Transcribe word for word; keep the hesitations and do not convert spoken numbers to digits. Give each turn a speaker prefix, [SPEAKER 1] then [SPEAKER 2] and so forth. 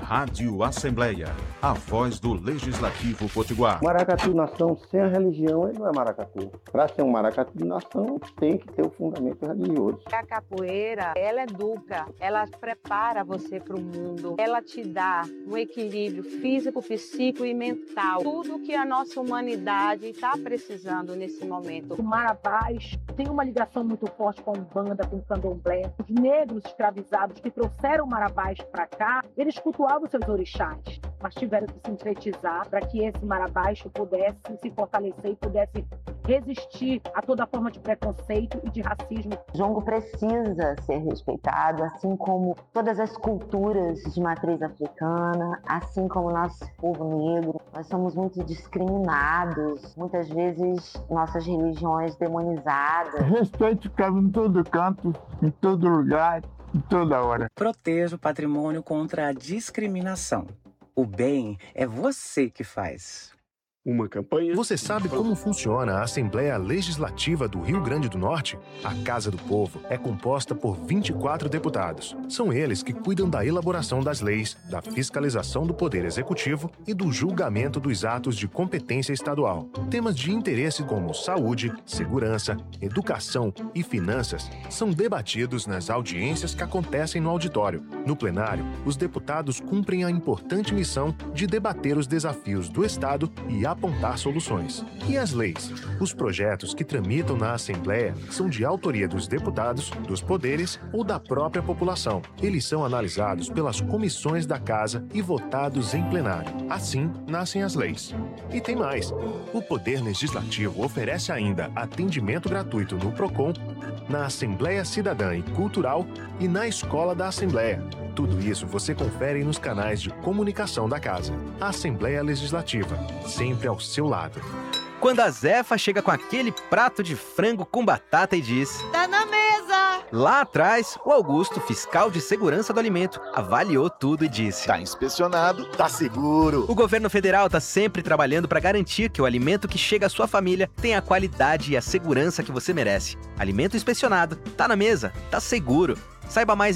[SPEAKER 1] Rádio Assembleia, a voz do Legislativo Potiguar.
[SPEAKER 2] Maracatu nação sem a religião ele não é maracatu. Para ser um maracatu nação tem que ter o fundamento religioso.
[SPEAKER 3] A capoeira, ela educa, ela prepara você para o mundo, ela te dá um equilíbrio físico, psíquico e mental. Tudo que a nossa humanidade está precisando nesse momento.
[SPEAKER 4] O Marabás tem uma ligação muito forte com a Umbanda, com o Candomblé. Os negros escravizados que trouxeram o Marabás para cá, eles cultuavam seus orixás, mas tiveram que sintetizar para que esse Marabás pudesse se fortalecer e pudesse resistir a toda forma de preconceito e de racismo.
[SPEAKER 5] Jongo precisa ser respeitado, assim como todas as culturas de matriz africana, assim como o nosso povo negro. Nós somos muito discriminados, muitas vezes nossas religiões demonizadas.
[SPEAKER 6] Respeito cabe em todo canto, em todo lugar, em toda hora.
[SPEAKER 7] Proteja o patrimônio contra a discriminação. O bem é você que faz.
[SPEAKER 8] Uma campanha...
[SPEAKER 9] Você sabe como funciona a Assembleia Legislativa do Rio Grande do Norte? A Casa do Povo é composta por vinte e quatro deputados. São eles que cuidam da elaboração das leis, da fiscalização do Poder Executivo e do julgamento dos atos de competência estadual. Temas de interesse como saúde, segurança, educação e finanças são debatidos nas audiências que acontecem no auditório. No plenário, os deputados cumprem a importante missão de debater os desafios do Estado e apontar soluções. E as leis? Os projetos que tramitam na Assembleia são de autoria dos deputados, dos poderes ou da própria população. Eles são analisados pelas comissões da Casa e votados em plenário. Assim, nascem as leis. E tem mais. O Poder Legislativo oferece ainda atendimento gratuito no Procon, na Assembleia Cidadã e Cultural e na Escola da Assembleia. Tudo isso você confere nos canais de comunicação da Casa. A Assembleia Legislativa, sempre ao seu lado.
[SPEAKER 10] Quando a Zefa chega com aquele prato de frango com batata e diz:
[SPEAKER 11] "Tá na mesa!"
[SPEAKER 10] Lá atrás, o Augusto, fiscal de segurança do alimento, avaliou tudo e disse:
[SPEAKER 12] "Tá inspecionado, tá seguro."
[SPEAKER 10] O governo federal tá sempre trabalhando para garantir que o alimento que chega à sua família tenha a qualidade e a segurança que você merece. Alimento inspecionado, tá na mesa, tá seguro. Saiba mais